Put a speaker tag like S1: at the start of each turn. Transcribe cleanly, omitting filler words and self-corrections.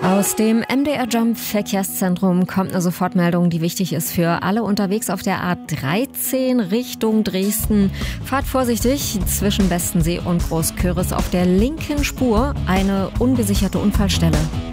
S1: Aus dem MDR Jump Verkehrszentrum kommt eine Sofortmeldung, die wichtig ist für alle unterwegs auf der A13 Richtung Dresden. Fahrt vorsichtig, zwischen Bestensee und Großküritz auf der linken Spur eine ungesicherte Unfallstelle.